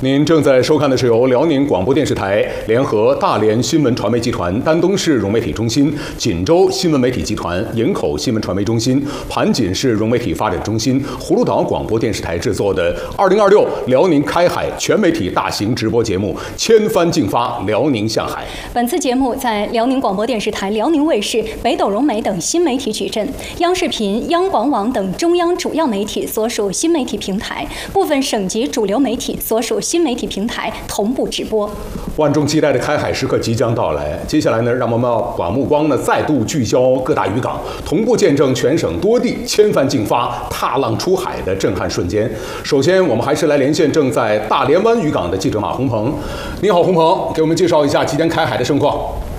您正在收看的是由辽宁广播电视台联合大连新闻传媒集团、丹东市融媒体中心、锦州新闻媒体集团、营口新闻传媒中心、盘锦市融媒体发展中心、葫芦岛广播电视台制作的2026辽宁开海全媒体大型直播节目《千帆竞发，辽宁向海》。 本次节目在辽宁广播电视台、辽宁卫视、北斗融媒等新媒体矩阵、央视频、央广网等中央主要媒体所属新媒体平台、部分省级主流媒体所属新媒体平台同步直播。 万众期待的开海时刻即将到来，接下来呢，让我们要把目光呢再度聚焦各大渔港，同步见证全省多地千帆竞发、踏浪出海的震撼瞬间。首先，我们还是来连线正在大连湾渔港的记者马红鹏。你好，红鹏，给我们介绍一下即将开海的盛况。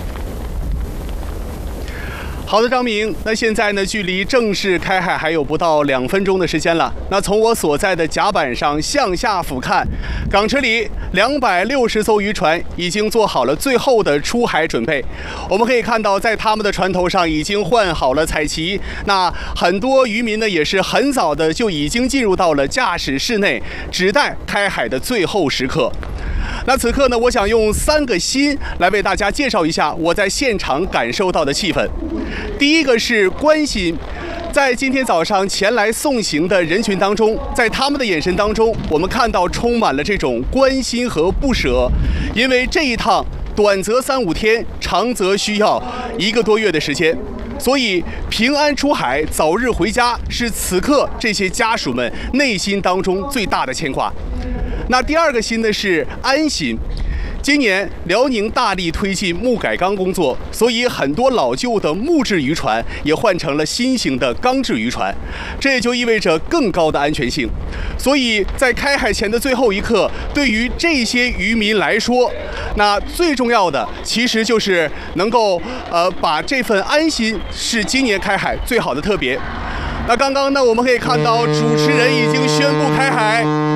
好的，张明，那现在呢，距离正式开海还有不到2分钟的时间了。那从我所在的甲板上向下俯瞰，港池里260艘渔船已经做好了最后的出海准备。我们可以看到，在他们的船头上已经换好了彩旗。那很多渔民呢，也是很早的就已经进入到了驾驶室内，只待开海的最后时刻。那此刻呢，我想用3个心来为大家介绍一下我在现场感受到的气氛。第一个是关心，在今天早上前来送行的人群当中，在他们的眼神当中，我们看到充满了这种关心和不舍，因为这一趟短则3-5天，长则需要1个多月的时间。所以平安出海，早日回家，是此刻这些家属们内心当中最大的牵挂。那第2个心呢是安心。今年辽宁大力推进木改钢工作，所以很多老旧的木质渔船也换成了新型的钢制渔船，这也就意味着更高的安全性。所以在开海前的最后一刻，对于这些渔民来说，那最重要的其实就是能够把这份安心是今年开海最好的特别。那刚刚呢，我们可以看到主持人已经宣布开海。